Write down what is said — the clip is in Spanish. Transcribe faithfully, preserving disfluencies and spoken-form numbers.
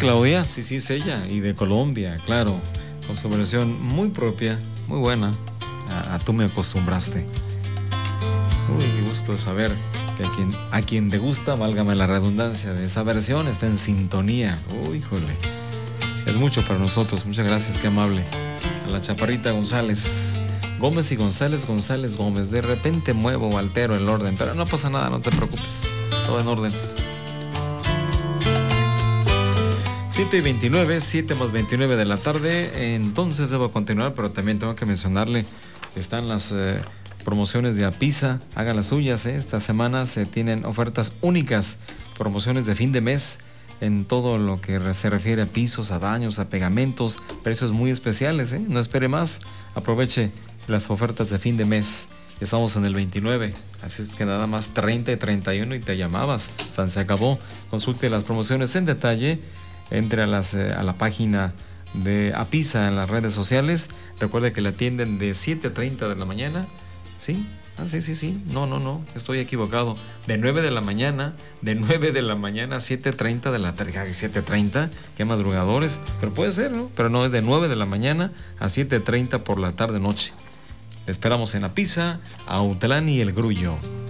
Claudia, sí, sí, es ella, y de Colombia, claro, con su versión muy propia, muy buena, a, a Tú me acostumbraste. Uy, qué gusto saber que a quien, a quien te gusta, válgame la redundancia de esa versión, está en sintonía. Uy, híjole, es mucho para nosotros, muchas gracias, qué amable. A la Chaparrita González, Gómez y González, González Gómez, de repente muevo o altero el orden, pero no pasa nada, no te preocupes, todo en orden. siete y veintinueve, siete más veintinueve de la tarde, entonces debo continuar, pero también tengo que mencionarle que están las eh, promociones de Apisa, haga las suyas, ¿eh? Esta semana se tienen ofertas únicas, promociones de fin de mes, en todo lo que se refiere a pisos, a baños, a pegamentos, precios muy especiales, ¿eh? No espere más, aproveche las ofertas de fin de mes. Estamos en el veintinueve, así es que nada más treinta y treinta y uno y te llamabas, San se acabó. Consulte las promociones en detalle, entre a, las, eh, a la página de Apisa en las redes sociales. Recuerde que la atienden de siete treinta de la mañana, ¿sí? Ah, sí, sí, sí, no, no, no, estoy equivocado. De nueve de la mañana, de nueve de la mañana a siete treinta de la tarde. siete treinta, qué madrugadores, pero puede ser, ¿no? Pero no, es de nueve de la mañana a siete treinta por la tarde noche. Le esperamos en Apisa, Autlán y El Grullo.